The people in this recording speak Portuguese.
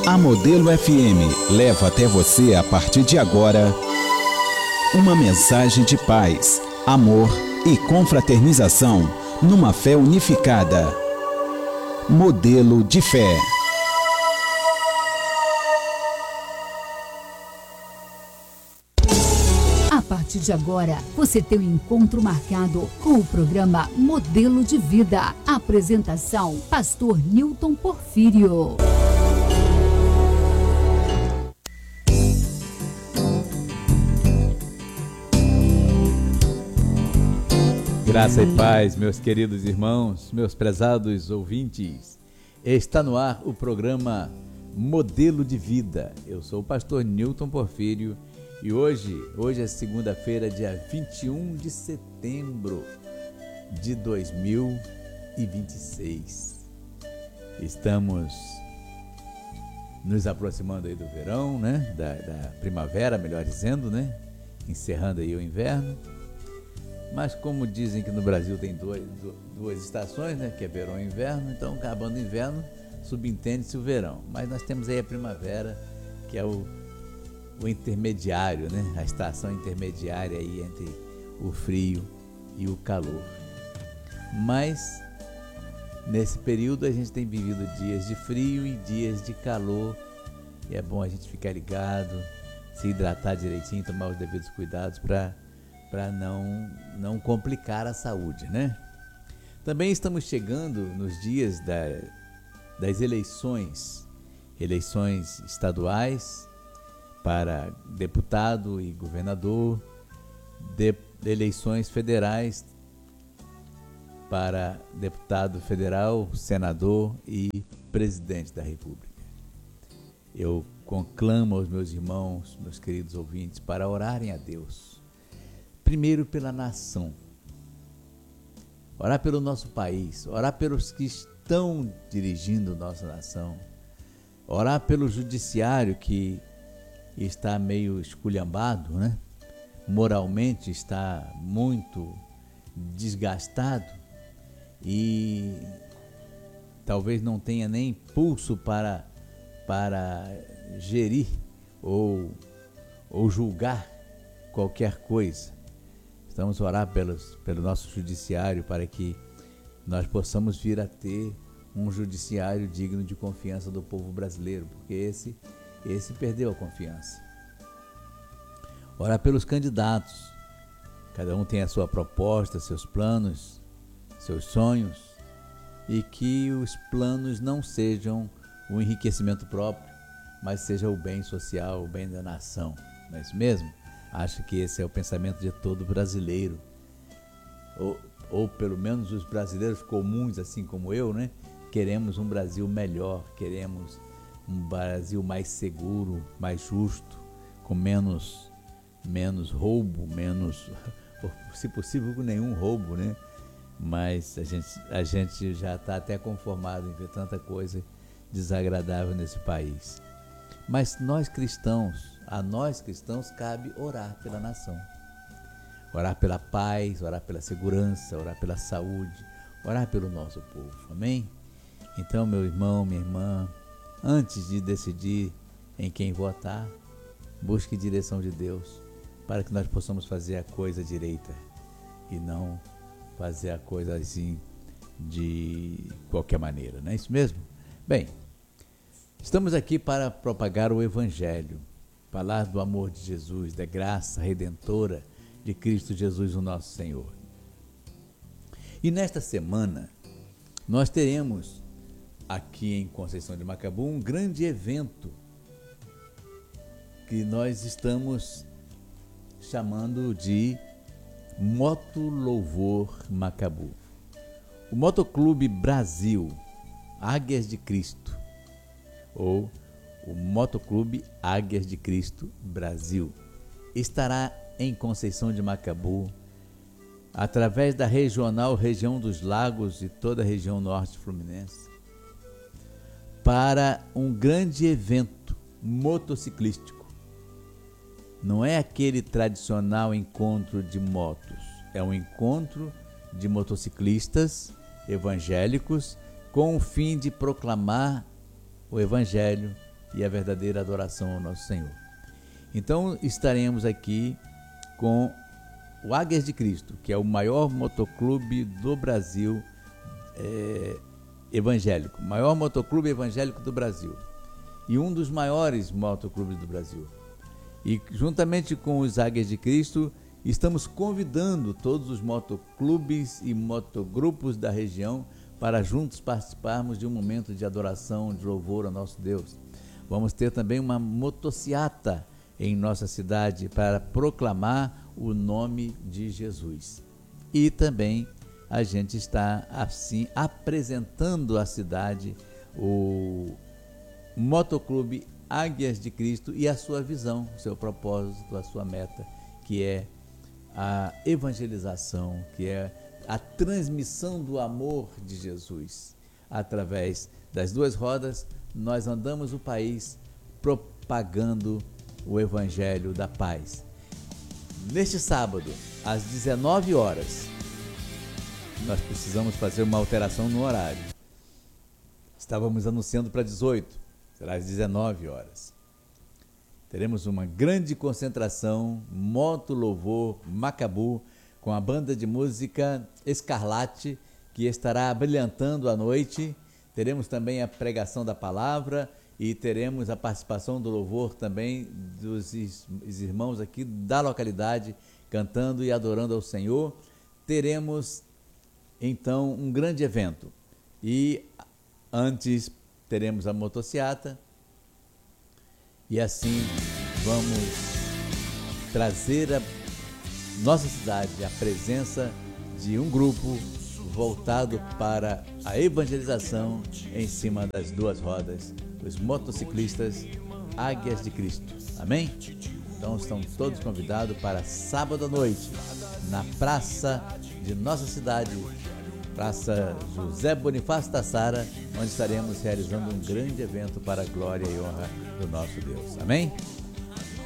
A Modelo FM leva até você, a partir de agora, uma mensagem de paz, amor e confraternização numa fé unificada. Modelo de fé. A partir de agora, você tem um encontro marcado com o programa Modelo de Vida. Apresentação: Pastor Newton Porfírio. Graça e paz, meus queridos irmãos, meus prezados ouvintes. Está no ar o programa Modelo de Vida. Eu sou o pastor Newton Porfírio e hoje é segunda-feira, dia 21 de setembro de 2026. Estamos nos aproximando aí do verão, né? Da primavera, melhor dizendo, né? Encerrando aí o inverno. Mas como dizem que no Brasil tem duas estações, né? Que é verão e inverno, então acabando o inverno, subentende-se o verão. Mas nós temos aí a primavera, que é o intermediário, né? A estação intermediária aí entre o frio e o calor. Mas nesse período a gente tem vivido dias de frio e dias de calor, e é bom a gente ficar ligado, se hidratar direitinho, tomar os devidos cuidados para não complicar a saúde, né? Também estamos chegando nos dias das eleições estaduais para deputado e governador, eleições federais para deputado federal, senador e presidente da República. Eu conclamo aos meus irmãos, meus queridos ouvintes, para orarem a Deus. Primeiro pela nação, orar pelo nosso país, orar pelos que estão dirigindo nossa nação, orar pelo judiciário que está meio esculhambado, né? Moralmente está muito desgastado e talvez não tenha nem pulso para gerir ou julgar qualquer coisa. Vamos orar pelo nosso judiciário para que nós possamos vir a ter um judiciário digno de confiança do povo brasileiro, porque esse perdeu a confiança. Orar pelos candidatos, cada um tem a sua proposta, seus planos, seus sonhos, e que os planos não sejam o enriquecimento próprio, mas seja o bem social, o bem da nação, não é isso mesmo? Acho que esse é o pensamento de todo brasileiro, ou pelo menos os brasileiros comuns, assim como eu, né? Queremos um Brasil melhor, queremos um Brasil mais seguro, mais justo, com menos roubo, se possível, com nenhum roubo, né? Mas a gente já está até conformado em ver tanta coisa desagradável nesse país. Mas a nós cristãos cabe orar pela nação, orar pela paz, orar pela segurança, orar pela saúde, orar pelo nosso povo, amém? Então, meu irmão, minha irmã, antes de decidir em quem votar, busque direção de Deus, para que nós possamos fazer a coisa direita e não fazer a coisa assim de qualquer maneira, não é isso mesmo? Bem, estamos aqui para propagar o Evangelho, falar do amor de Jesus, da graça redentora de Cristo Jesus, o nosso Senhor. E nesta semana, nós teremos aqui em Conceição de Macabu um grande evento que nós estamos chamando de Moto Louvor Macabu. O Motoclube Brasil, Águias de Cristo, ou o Motoclube Águias de Cristo Brasil, estará em Conceição de Macabu, através da região dos Lagos e toda a região norte fluminense, para um grande evento motociclístico. Não é aquele tradicional encontro de motos, é um encontro de motociclistas evangélicos com o fim de proclamar o Evangelho, e a verdadeira adoração ao nosso Senhor. Então estaremos aqui com o Águias de Cristo, que é o maior motoclube do Brasil evangélico, maior motoclube evangélico do Brasil e um dos maiores motoclubes do Brasil. E juntamente com os Águias de Cristo, estamos convidando todos os motoclubes e motogrupos da região para juntos participarmos de um momento de adoração, de louvor ao nosso Deus. Vamos ter também uma motociata em nossa cidade para proclamar o nome de Jesus. E também a gente está assim apresentando à cidade o Motoclube Águias de Cristo e a sua visão, o seu propósito, a sua meta, que é a evangelização, que é a transmissão do amor de Jesus. Através das duas rodas, nós andamos o país propagando o Evangelho da Paz. Neste sábado, às 19 horas, nós precisamos fazer uma alteração no horário. Estávamos anunciando para 18, será às 19 horas. Teremos uma grande concentração, moto louvor Macabu, com a banda de música Escarlate, que estará brilhantando a noite. Teremos também a pregação da palavra e teremos a participação do louvor também dos irmãos aqui da localidade, cantando e adorando ao Senhor. Teremos, então, um grande evento. E antes teremos a motociata. E assim vamos trazer a nossa cidade a presença de um grupo voltado para a evangelização em cima das duas rodas, os motociclistas Águias de Cristo. Amém? Então estão todos convidados para sábado à noite, na praça de nossa cidade, Praça José Bonifácio Tassara, onde estaremos realizando um grande evento para a glória e honra do nosso Deus. Amém?